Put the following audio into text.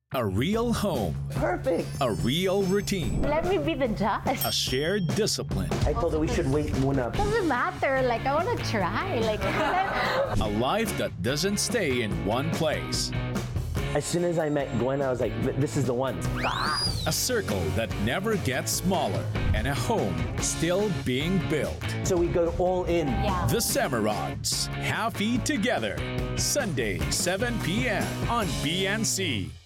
A real home, Perfect. a real routine, Let me be the judge. a shared discipline, I told her we should wait muna. Doesn't matter. Like, I want to try. Like, a life that doesn't stay in one place, As soon as I met Gwen, I was like, this is the one. a circle that never gets smaller, and a home still being built. So we go all in. yeah. The Semerods, happy together. Sunday, 7 p.m. on BNC.